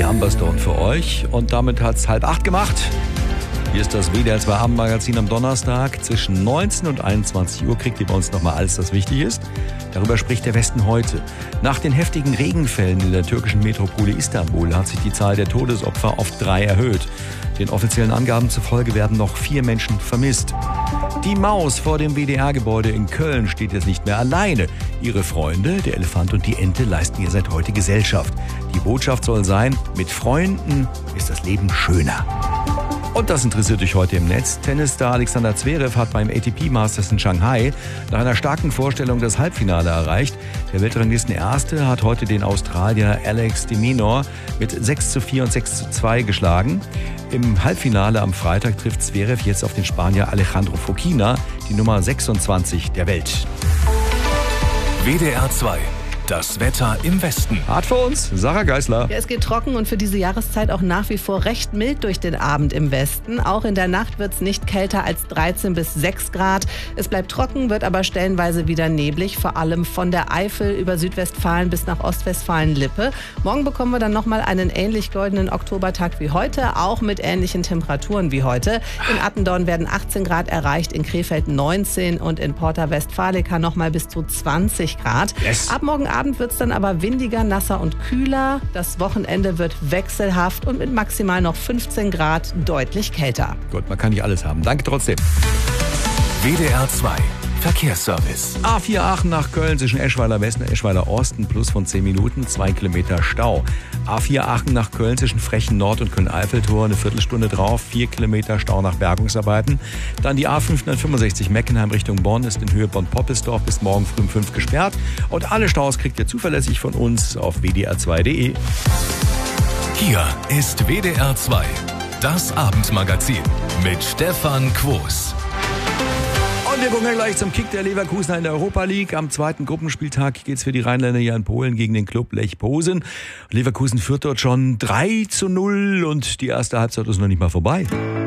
Humberstone für euch. Und damit hat's 7:30 gemacht. Hier ist das WDR 2 Abendmagazin am Donnerstag. Zwischen 19 und 21 Uhr kriegt ihr bei uns nochmal alles, was wichtig ist. Darüber spricht der Westen heute. Nach den heftigen Regenfällen in der türkischen Metropole Istanbul hat sich die Zahl der Todesopfer auf 3 erhöht. Den offiziellen Angaben zufolge werden noch 4 Menschen vermisst. Die Maus vor dem WDR-Gebäude in Köln steht jetzt nicht mehr alleine. Ihre Freunde, der Elefant und die Ente, leisten ihr seit heute Gesellschaft. Die Botschaft soll sein, mit Freunden ist das Leben schöner. Und das interessiert euch heute im Netz. Tennisstar Alexander Zverev hat beim ATP Masters in Shanghai nach einer starken Vorstellung das Halbfinale erreicht. Der Weltranglisten-Erste hat heute den Australier Alex de Minaur mit 6:4 und 6:2 geschlagen. Im Halbfinale am Freitag trifft Zverev jetzt auf den Spanier Alejandro Fokina, die Nummer 26 der Welt. WDR 2. Das Wetter im Westen. Hart für uns, Sarah Geisler. Ja, es geht trocken und für diese Jahreszeit auch nach wie vor recht mild durch den Abend im Westen. Auch in der Nacht wird es nicht kälter als 13 bis 6 Grad. Es bleibt trocken, wird aber stellenweise wieder neblig, vor allem von der Eifel über Südwestfalen bis nach Ostwestfalen-Lippe. Morgen bekommen wir dann nochmal einen ähnlich goldenen Oktobertag wie heute, auch mit ähnlichen Temperaturen wie heute. In Attendorn werden 18 Grad erreicht, in Krefeld 19 und in Porta Westfalica nochmal bis zu 20 Grad. Yes. Ab morgen Abend wird es dann aber windiger, nasser und kühler. Das Wochenende wird wechselhaft und mit maximal noch 15 Grad deutlich kälter. Gut, man kann nicht alles haben. Danke trotzdem. WDR 2. Verkehrsservice. A4 Aachen nach Köln zwischen Eschweiler Westen und Eschweiler Osten plus von 10 Minuten, 2 Kilometer Stau. A4 Aachen nach Köln zwischen Frechen Nord und Köln-Eiffeltor, eine Viertelstunde drauf, 4 Kilometer Stau nach Bergungsarbeiten. Dann die A565 Meckenheim Richtung Bonn ist in Höhe Bonn-Poppelsdorf bis morgen früh um 5 gesperrt. Und alle Staus kriegt ihr zuverlässig von uns auf wdr2.de. Hier ist WDR 2. Das Abendmagazin mit Stefan Quos. Und wir gucken gleich zum Kick der Leverkusener in der Europa League. Am zweiten Gruppenspieltag geht's für die Rheinländer hier in Polen gegen den Club Lech Posen. Leverkusen führt dort schon 3:0 und die erste Halbzeit ist noch nicht mal vorbei.